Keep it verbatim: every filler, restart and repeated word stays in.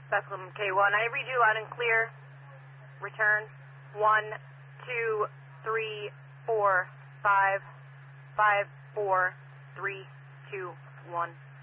Bethlehem K one. I read you loud and clear. Return. One, two, three, four, five, five, four, three, two, one.